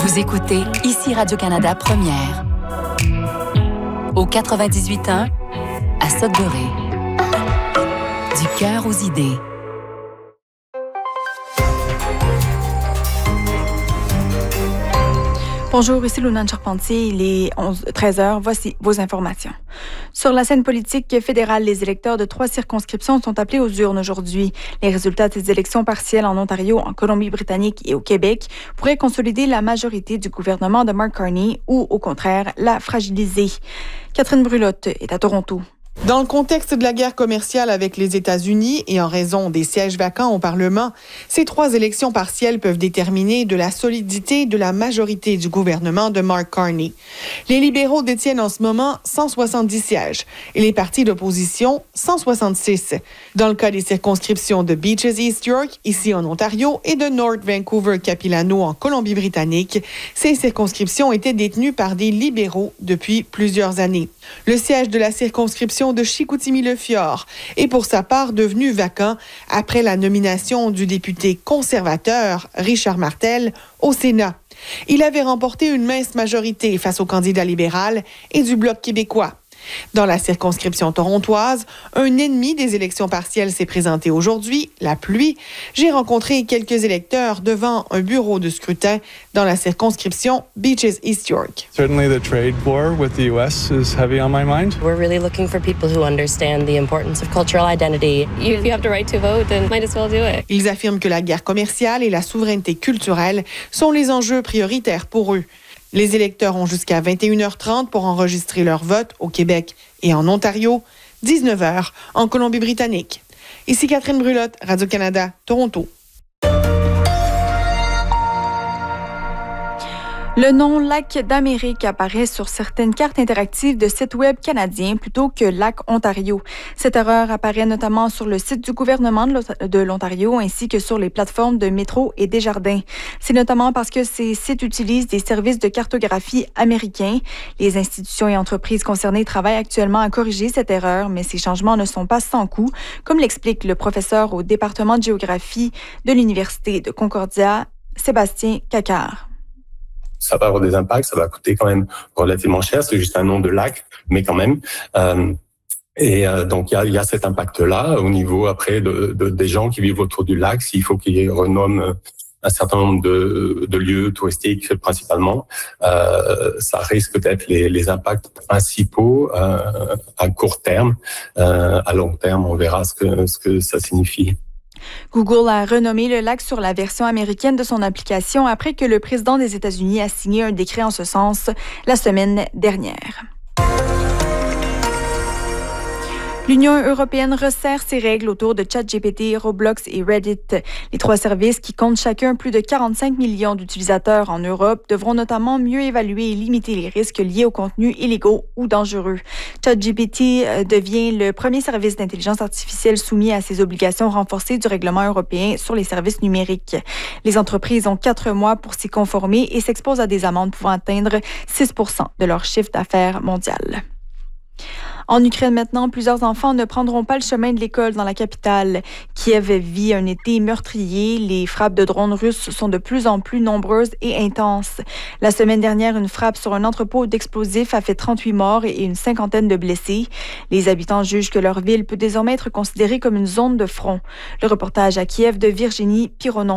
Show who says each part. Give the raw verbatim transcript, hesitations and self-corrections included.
Speaker 1: Vous écoutez ici Radio-Canada Première. Au quatre-vingt-dix-huit point un, à Sudbury. Du cœur aux idées.
Speaker 2: Bonjour, ici Lunane Charpentier, il est onze, treize heures, voici vos informations. Sur la scène politique fédérale, les électeurs de trois circonscriptions sont appelés aux urnes aujourd'hui. Les résultats des élections partielles en Ontario, en Colombie-Britannique et au Québec pourraient consolider la majorité du gouvernement de Mark Carney ou, au contraire, la fragiliser. Catherine Brulotte est à Toronto.
Speaker 3: Dans le contexte de la guerre commerciale avec les États-Unis et en raison des sièges vacants au Parlement, ces trois élections partielles peuvent déterminer de la solidité de la majorité du gouvernement de Mark Carney. Les libéraux détiennent en ce moment cent soixante-dix sièges et les partis d'opposition cent soixante-six. Dans le cas des circonscriptions de Beaches East York, ici en Ontario, et de North Vancouver-Capilano en Colombie-Britannique, ces circonscriptions étaient détenues par des libéraux depuis plusieurs années. Le siège de la circonscription de Chicoutimi-Le-Fjord est pour sa part devenu vacant après la nomination du député conservateur Richard Martel au Sénat. Il avait remporté une mince majorité face au candidat libéral et du Bloc québécois. Dans la circonscription torontoise, un ennemi des élections partielles s'est présenté aujourd'hui, la pluie. J'ai rencontré quelques électeurs devant un bureau de scrutin dans la circonscription Beaches East York.
Speaker 4: Certainly the trade war with the U S is heavy on my mind.
Speaker 5: We're really looking for people who understand the importance of cultural identity. If you have the right to vote, then might as well do it.
Speaker 3: Ils affirment que la guerre commerciale et la souveraineté culturelle sont les enjeux prioritaires pour eux. Les électeurs ont jusqu'à vingt et une heures trente pour enregistrer leur vote au Québec et en Ontario, dix-neuf heures en Colombie-Britannique. Ici Catherine Brulotte, Radio-Canada, Toronto.
Speaker 2: Le nom Lac d'Amérique apparaît sur certaines cartes interactives de sites web canadiens plutôt que Lac Ontario. Cette erreur apparaît notamment sur le site du gouvernement de l'Ontario ainsi que sur les plateformes de Métro et Desjardins. C'est notamment parce que ces sites utilisent des services de cartographie américains. Les institutions et entreprises concernées travaillent actuellement à corriger cette erreur, mais ces changements ne sont pas sans coût, comme l'explique le professeur au département de géographie de l'Université de Concordia, Sébastien Cacard.
Speaker 6: Ça va avoir des impacts, ça va coûter quand même relativement cher, c'est juste un nom de lac, mais quand même. Euh, et euh, donc, il y a, y a cet impact-là au niveau, après, de, de, des gens qui vivent autour du lac, s'il faut qu'ils renomment un certain nombre de, de lieux touristiques principalement, euh, ça risque d'être les, les impacts principaux euh, à court terme. Euh, à long terme, on verra ce que, ce que ça signifie.
Speaker 2: Google a renommé le lac sur la version américaine de son application après que le président des États-Unis a signé un décret en ce sens la semaine dernière. L'Union européenne resserre ses règles autour de ChatGPT, Roblox et Reddit. Les trois services, qui comptent chacun plus de quarante-cinq millions d'utilisateurs en Europe, devront notamment mieux évaluer et limiter les risques liés aux contenus illégaux ou dangereux. ChatGPT devient le premier service d'intelligence artificielle soumis à ces obligations renforcées du règlement européen sur les services numériques. Les entreprises ont quatre mois pour s'y conformer et s'exposent à des amendes pouvant atteindre six pour cent de leur chiffre d'affaires mondial. En Ukraine maintenant, plusieurs enfants ne prendront pas le chemin de l'école dans la capitale. Kiev vit un été meurtrier. Les frappes de drones russes sont de plus en plus nombreuses et intenses. La semaine dernière, une frappe sur un entrepôt d'explosifs a fait trente-huit morts et une cinquantaine de blessés. Les habitants jugent que leur ville peut désormais être considérée comme une zone de front. Le reportage à Kiev de Virginie Pironon.